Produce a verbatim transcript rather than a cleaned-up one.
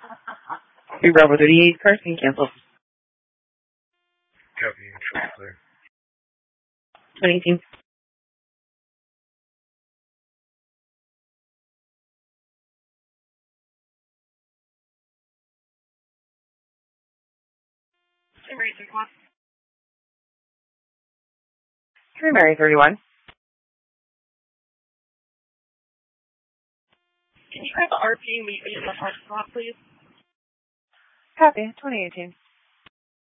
three Bravo thirty-eight, Carson, cancel. Copy, triple clear. twenty eighteen. Mary thirty-one. Three Mary thirty-one. Can you grab the R P and we use the hard spot, please? Copy, twenty eighteen.